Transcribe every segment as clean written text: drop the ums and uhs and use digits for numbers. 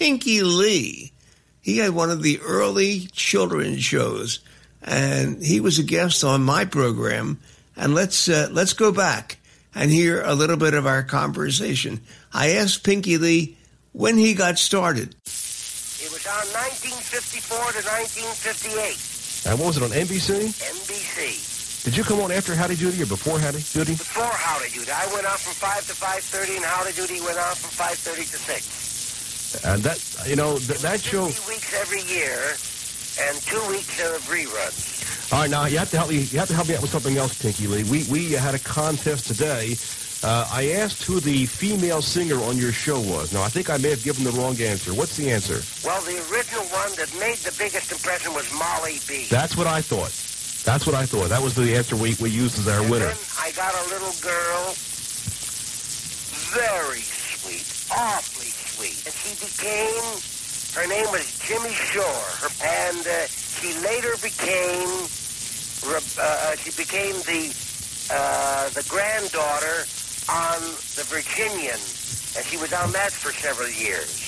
Pinky Lee. He had one of the early children's shows, and he was a guest on my program. And let's go back and hear a little bit of our conversation. I asked Pinky Lee when he got started. It was on 1954 to 1958. And what was it, on NBC? NBC. Did you come on after Howdy Doody or before Howdy Doody? Before Howdy Doody. I went on from 5 to 5:30, and Howdy Doody went on from 5:30 to 6. And that, that show... 3 weeks every year, and 2 weeks of reruns. All right, now you have to help me out with something else, Pinky Lee. We had a contest today. I asked who the female singer on your show was. Now, I think I may have given the wrong answer. What's the answer? Well, the original one that made the biggest impression was Molly B. That's what I thought. That was the answer we used as our winner. Then I got a little girl, very sweet, awfully sweet. And her name was Jimmy Shore. And she later became the granddaughter on The Virginian. And she was on that for several years.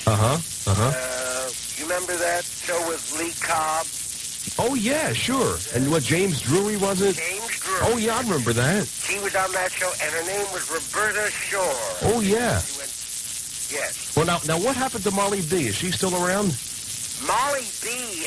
You remember that show with Lee Cobb? Oh, yeah, sure. And what, James Drury, was it? James Drury. Oh, yeah, I remember that. She was on that show, and her name was Roberta Shore. Oh, yeah. Yes. Well, now what happened to Molly B? Is she still around? Molly B,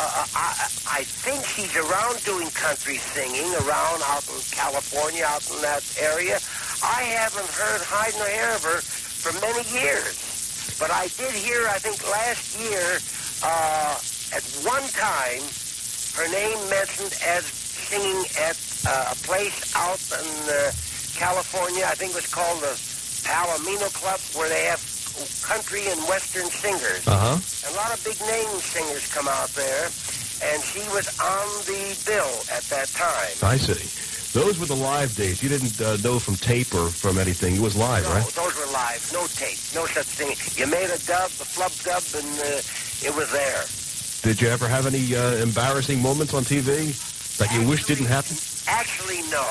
I think she's around doing country singing, around out in California, out in that area. I haven't heard hide nor hair of her for many years. But I did hear, I think last year, at one time, her name mentioned as singing at a place out in California. I think it was called the Palomino Club, where they have country and western singers. A lot of big name singers come out there, and she was on the bill at that time. I see. Those were the live days. You didn't know from tape or from anything. It was live, right? No, those were live. No tape. No such thing. You made a dub, a flub dub, and it was there. Did you ever have any embarrassing moments on TV that you wish didn't happen? Actually, no.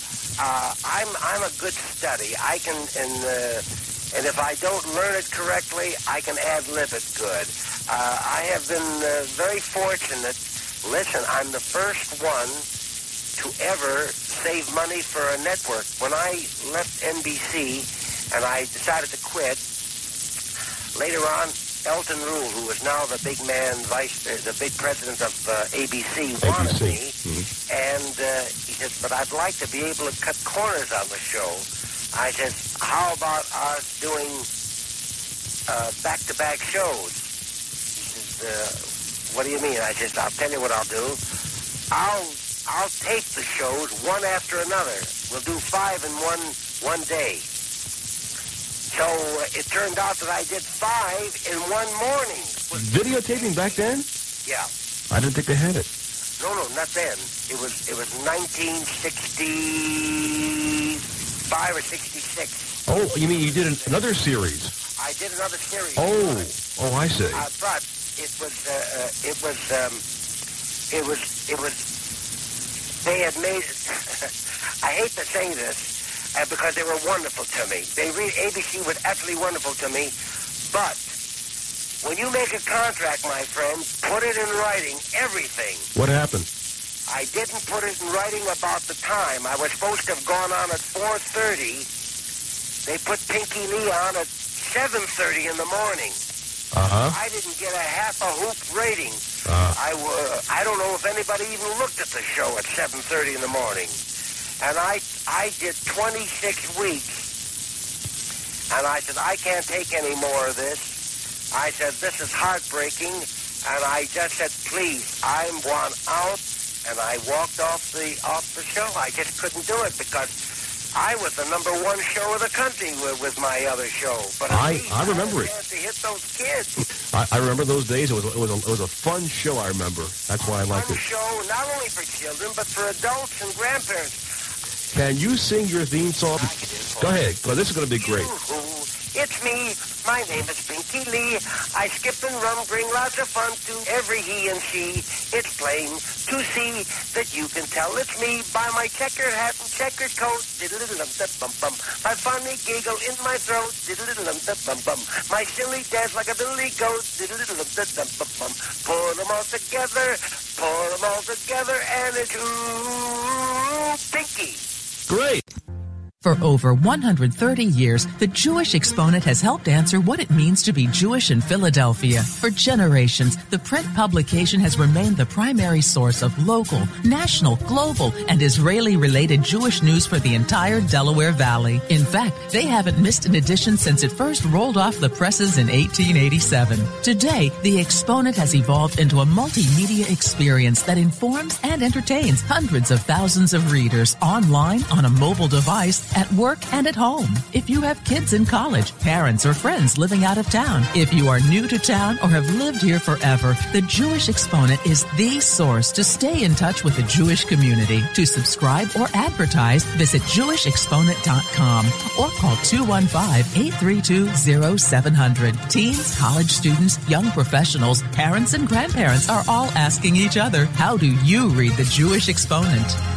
I'm a good study. I can, and if I don't learn it correctly, I can ad-lib it good. I have been very fortunate. Listen, I'm the first one to ever save money for a network. When I left NBC and I decided to quit, later on, Elton Rule, who is now the big man, the big president of ABC, wanted me, and he said, but I'd like to be able to cut corners on the show. I said, how about us doing back-to-back shows? He says, what do you mean? I said, I'll tell you what I'll do. I'll tape the shows one after another. We'll do 5 in one day. So it turned out that I did 5 in one morning. Videotaping back then? Yeah. I didn't think they had it. No, not then. It was 1965 or 66. Oh, you mean you did another series? I did another series. Oh, I see. But it was. They had made it. I hate to say this. Because they were wonderful to me. ABC was absolutely wonderful to me. But when you make a contract, my friend, put it in writing, everything. What happened? I didn't put it in writing about the time. I was supposed to have gone on at 4:30. They put Pinky Lee on at 7:30 in the morning. I didn't get a half a hoop rating. I don't know if anybody even looked at the show at 7:30 in the morning. And I did 26 weeks. And I said, I can't take any more of this. I said, this is heartbreaking. And I just said, please, I want out. And I walked off the show. I just couldn't do it because I was the #1 show of the country with my other show. But I remember it. To hit those kids. I remember those days. It was a fun show. I remember. That's why I liked it. Fun show, not only for children but for adults and grandparents. Can you sing your theme song? Go ahead. Well, this is going to be great. It's me. My name is Pinky Lee. I skip and rum, bring lots of fun to every he and she. It's plain to see that you can tell it's me by my checkered hat and checkered coat. Diddle-diddle-dum-dum-bum-bum. My funny giggle in my throat. Diddle-diddle-dum-dum-bum-bum. My silly dance like a billy goat. Diddle-diddle-dum-dum-bum-bum. Pour them all together, and it's ooh, Pinky. Great. For over 130 years, the Jewish Exponent has helped answer what it means to be Jewish in Philadelphia. For generations, the print publication has remained the primary source of local, national, global, and Israeli-related Jewish news for the entire Delaware Valley. In fact, they haven't missed an edition since it first rolled off the presses in 1887. Today, the Exponent has evolved into a multimedia experience that informs and entertains hundreds of thousands of readers online, on a mobile device, at work, and at home. If you have kids in college, parents, or friends living out of town, if you are new to town or have lived here forever, the Jewish Exponent is the source to stay in touch with the Jewish community. To subscribe or advertise, visit JewishExponent.com or call 215-832-0700. Teens, college students, young professionals, parents, and grandparents are all asking each other, how do you read the Jewish Exponent?